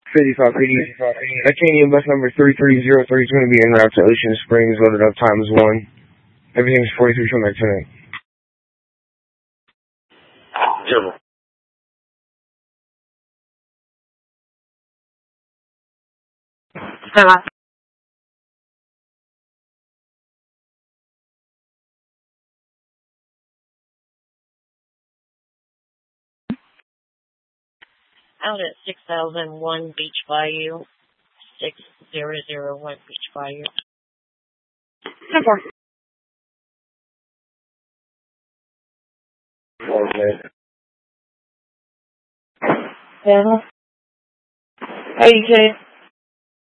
55 PD. Titanium bus number 33030 is going to be en route to Ocean Springs, loaded up times 1. Everything's 43 from that tonight. Zero. Out at 6001 Beach Bayou. 6001 Beach Bayou. 10-4. Okay. Yeah. How you say?